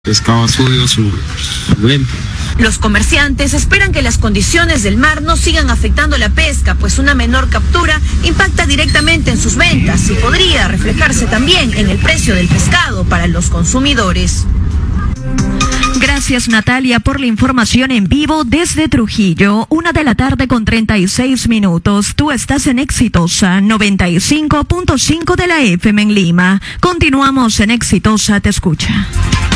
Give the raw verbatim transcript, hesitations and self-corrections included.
pescado suyo, su, su venta. Los comerciantes esperan que las condiciones del mar no sigan afectando la pesca, pues una menor captura impacta directamente en sus ventas y podría reflejarse también en el precio del pescado para los consumidores. Gracias, Natalia, por la información en vivo desde Trujillo. Una de la tarde con treinta y seis minutos. Tú estás en Exitosa noventa y cinco punto cinco de la F M en Lima. Continuamos en Exitosa Te Escucha.